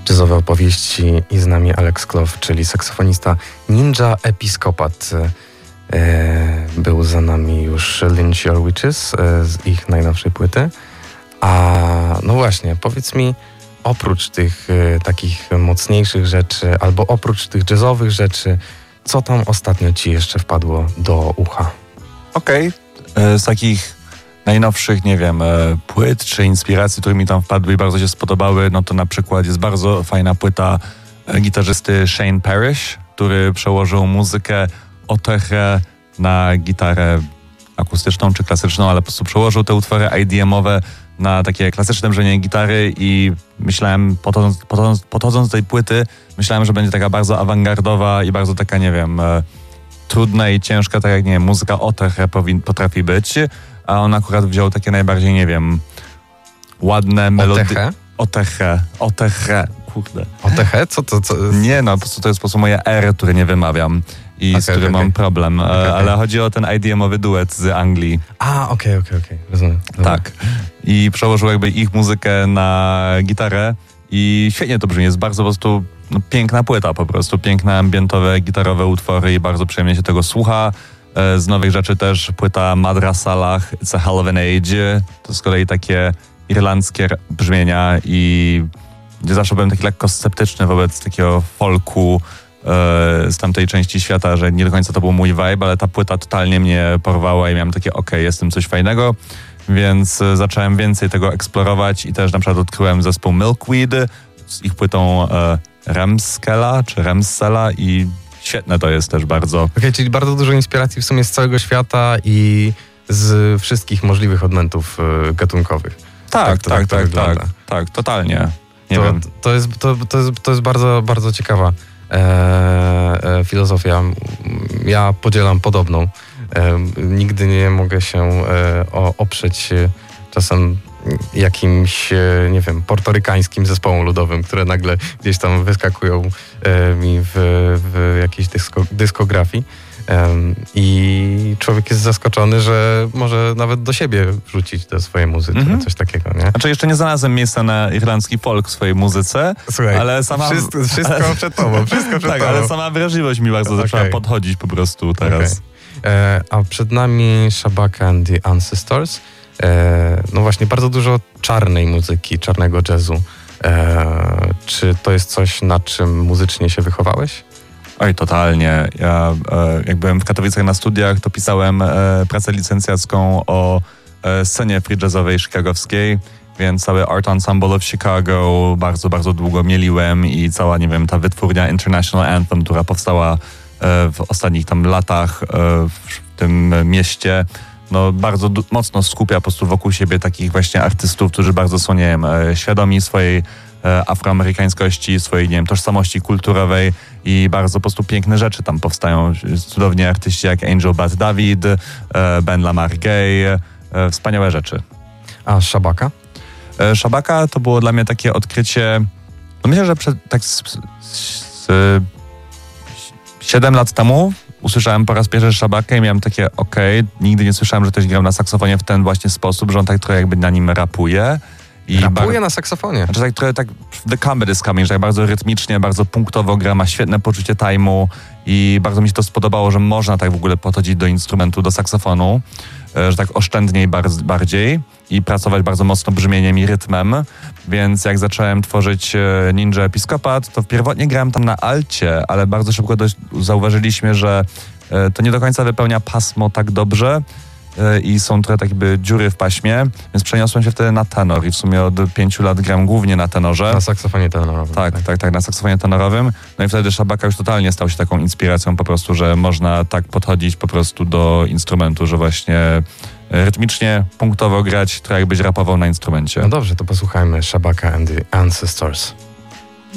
Jazzowe opowieści i z nami Alex Clough, czyli saksofonista Ninja Episkopat. Był za nami już Lynch Your Witches z ich najnowszej płyty. A no właśnie, powiedz mi, oprócz tych takich mocniejszych rzeczy, albo oprócz tych jazzowych rzeczy, co tam ostatnio ci jeszcze wpadło do ucha? Okej. Z takich najnowszych, nie wiem, płyt czy inspiracji, które mi tam wpadły i bardzo się spodobały, no to na przykład jest bardzo fajna płyta gitarzysty Shane Parrish, który przełożył muzykę Otechę na gitarę akustyczną czy klasyczną, ale po prostu przełożył te utwory IDM-owe na takie klasyczne brzmienie gitary i myślałem, podchodząc do tej płyty, myślałem, że będzie taka bardzo awangardowa i bardzo taka, nie wiem, trudna i ciężka, tak jak, nie wiem, muzyka Otechę potrafi być, a on akurat wziął takie najbardziej, nie wiem, ładne melodie. Otechę, kurde. Otechę? Co to? Nie, no po prostu to jest po prostu moje R, które nie wymawiam i z którym mam problem, ale chodzi o ten IDM-owy duet z Anglii. Okej, rozumiem. Tak. I przełożył jakby ich muzykę na gitarę i świetnie to brzmi, jest bardzo po prostu piękna płyta po prostu, piękne ambientowe, gitarowe utwory i bardzo przyjemnie się tego słucha. Z nowych rzeczy też płyta Madra Salah, It's a Hell of an Age, to z kolei takie irlandzkie brzmienia i zawsze byłem taki lekko sceptyczny wobec takiego folku z tamtej części świata, że nie do końca to był mój vibe, ale ta płyta totalnie mnie porwała i miałem takie jest tym coś fajnego, więc zacząłem więcej tego eksplorować i też na przykład odkryłem zespół Milkweed z ich płytą Remsela i świetne to jest też bardzo. Czyli bardzo dużo inspiracji w sumie z całego świata i z wszystkich możliwych odmętów gatunkowych. Tak, totalnie. To jest bardzo, bardzo ciekawa filozofia. Ja podzielam podobną. Nigdy nie mogę się oprzeć czasem jakimś, nie wiem, portorykańskim zespołom ludowym, które nagle gdzieś tam wyskakują mi w jakiejś dyskografii. I człowiek jest zaskoczony, że może nawet do siebie wrzucić te swoje muzyki, coś takiego, nie? Znaczy jeszcze nie znalazłem miejsca na irlandzki folk w swojej muzyce, słuchaj, ale sama... Wszystko przed tobą, tak, ale sama wrażliwość mi bardzo zaczęła podchodzić po prostu teraz. A przed nami Shabaka and the Ancestors. No właśnie, bardzo dużo czarnej muzyki, czarnego jazzu. Czy to jest coś, na czym muzycznie się wychowałeś? Oj, totalnie. Ja jak byłem w Katowicach na studiach, to pisałem pracę licencjacką o scenie free jazzowej chicagowskiej, więc cały Art Ensemble of Chicago bardzo, bardzo długo mieliłem i cała, nie wiem, ta wytwórnia International Anthem, która powstała w ostatnich tam latach w tym mieście, no bardzo mocno skupia po prostu wokół siebie takich właśnie artystów, którzy bardzo są, nie wiem, świadomi swojej afroamerykańskości, swojej, nie wiem, tożsamości kulturowej i bardzo po prostu piękne rzeczy tam powstają. Cudowni artyści jak Angel Bat David, Ben Lamar Gay, wspaniałe rzeczy. A Shabaka? Shabaka to było dla mnie takie odkrycie, no myślę, że 7 lat temu usłyszałem po raz pierwszy Shabakę i miałem takie nigdy nie słyszałem, że ktoś grał na saksofonie w ten właśnie sposób, że on tak trochę jakby na nim rapuje. Rapuje na saksofonie? Znaczy tak trochę tak The Comedy is Coming, że tak bardzo rytmicznie, bardzo punktowo gra, ma świetne poczucie time'u i bardzo mi się to spodobało, że można tak w ogóle podchodzić do instrumentu, do saksofonu, że tak oszczędniej bardziej i pracować bardzo mocno brzmieniem i rytmem, więc jak zacząłem tworzyć Ninja Episkopat, to pierwotnie grałem tam na alcie, ale bardzo szybko zauważyliśmy, że to nie do końca wypełnia pasmo tak dobrze i są trochę tak jakby dziury w paśmie, więc przeniosłem się wtedy na tenor i w sumie od 5 lat gram głównie na tenorze. Na saksofonie tenorowym. Tak, na saksofonie tenorowym. No i wtedy Shabaka już totalnie stał się taką inspiracją po prostu, że można tak podchodzić po prostu do instrumentu, że właśnie rytmicznie, punktowo grać, trochę jakbyś rapował na instrumencie. No dobrze, to posłuchajmy Shabaka and the Ancestors.